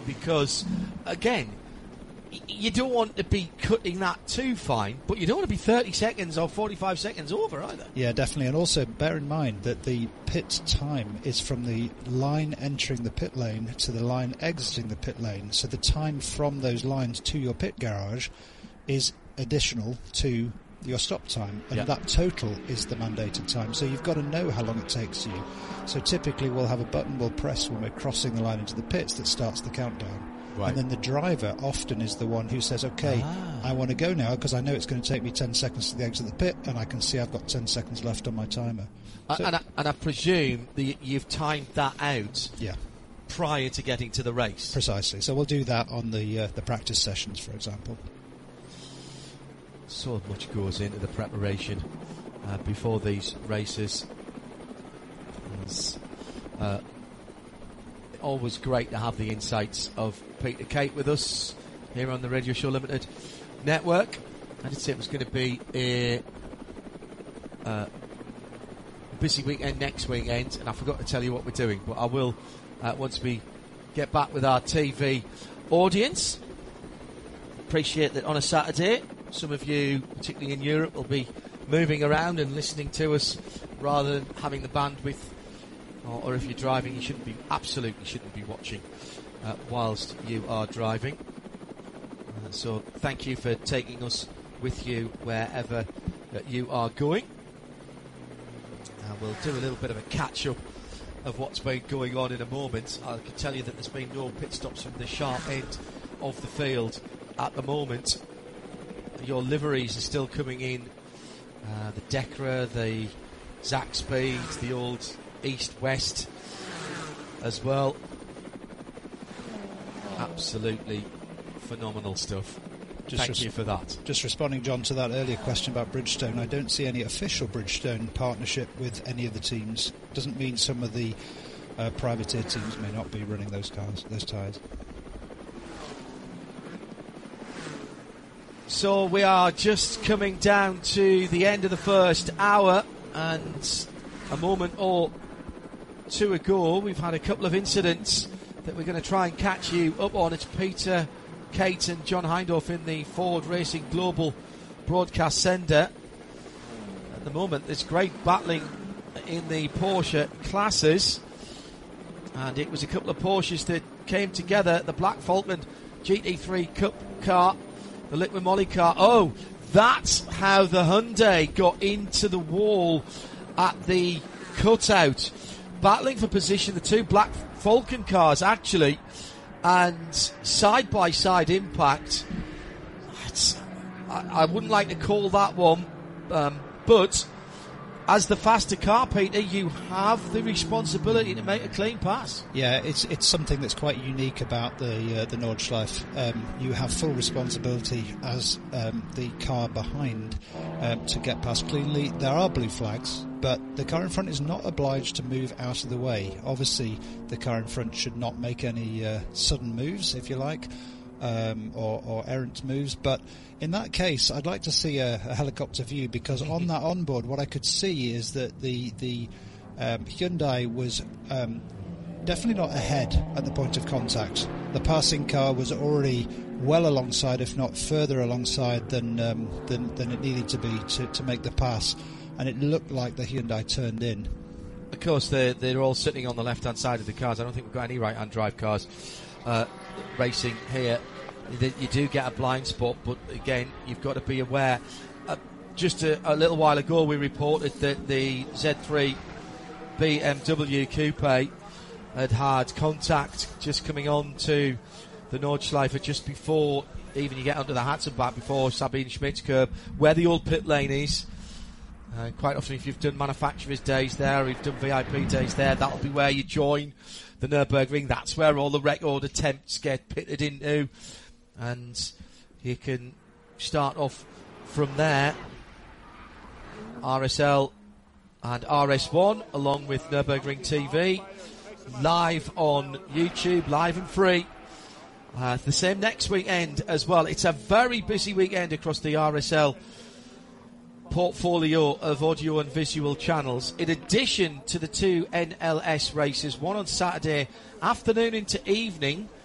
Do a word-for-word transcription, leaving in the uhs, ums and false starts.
because, again, you don't want to be cutting that too fine, but you don't want to be thirty seconds or forty-five seconds over either. Yeah, definitely. And also bear in mind that the pit time is from the line entering the pit lane to the line exiting the pit lane. So the time from those lines to your pit garage is additional to your stop time, and yeah. that total is the mandated time. So you've got to know how long it takes you. So typically we'll have a button we'll press when we're crossing the line into the pits that starts the countdown. Right. And then the driver often is the one who says, okay, ah. I want to go now because I know it's going to take me ten seconds to the exit of the pit, and I can see I've got ten seconds left on my timer. Uh, so and, I, and I presume that you've timed that out yeah. prior to getting to the race. Precisely. So we'll do that on the uh, the practice sessions, for example. So much goes into the preparation uh, before these races. It's uh, always great to have the insights of Peter Kate with us here on the Radio Show Limited network. I did say it was going to be a uh, busy weekend next weekend, and I forgot to tell you what we're doing, but I will uh, once we get back with our T V audience. Appreciate that on a Saturday some of you, particularly in Europe, will be moving around and listening to us rather than having the bandwidth, or, or if you're driving, you shouldn't be, absolutely shouldn't be watching uh, whilst you are driving. Uh, so thank you for taking us with you wherever uh, you are going. Uh, we'll do a little bit of a catch-up of what's been going on in a moment. I can tell you that there's been no pit stops from the sharp end of the field at the moment. Your liveries are still coming in. Uh, the Decra, the Zaxby, the old East-West as well. Absolutely phenomenal stuff. Just Thank res- you for that. Just responding, John, to that earlier question about Bridgestone, I don't see any official Bridgestone partnership with any of the teams. Doesn't mean some of the uh, privateer teams may not be running those cars, those tyres. So we are just coming down to the end of the first hour, and a moment or two ago we've had a couple of incidents that we're going to try and catch you up on. It's Peter, Kate and John Hindhaugh in the Ford Racing Global Broadcast Centre. At the moment there's great battling in the Porsche classes, and it was a couple of Porsches that came together. The Black Falcon G T three Cup car, the Liquid Moly car. Oh, that's how the Hyundai got into the wall at the cutout. Battling for position, the two Black Falcon cars actually, and side-by-side impact. It's, I, I wouldn't like to call that one, um, but as the faster car, Peter, you have the responsibility to make a clean pass. Yeah, it's it's something that's quite unique about the uh, the Nordschleife. Um, you have full responsibility as um, the car behind uh, to get past cleanly. There are blue flags, but the car in front is not obliged to move out of the way. Obviously, the car in front should not make any uh, sudden moves, if you like, um, or, or errant moves, but in that case, I'd like to see a, a helicopter view, because on that onboard, what I could see is that the the um, Hyundai was um, definitely not ahead at the point of contact. The passing car was already well alongside, if not further alongside than um, than, than it needed to be to, to make the pass, and it looked like the Hyundai turned in. Of course, they're, they're all sitting on the left-hand side of the cars. I don't think we've got any right-hand drive cars uh, racing here. You do get a blind spot, but again, you've got to be aware. Uh, just a, a little while ago, we reported that the Z three B M W Coupe had had contact just coming on to the Nordschleife just before even you get onto the Hatzenbach, before Sabine Schmidt's curb, where the old pit lane is. Uh, quite often, if you've done manufacturers' days there, or you've done V I P days there, that'll be where you join the Nürburgring. That's where all the record attempts get pitted into. And you can start off from there. R S L and R S one, along with Nürburgring T V, live on YouTube, live and free. Uh, the same next weekend as well. It's a very busy weekend across the R S L portfolio of audio and visual channels. In addition to the two N L S races, one on Saturday afternoon into evening,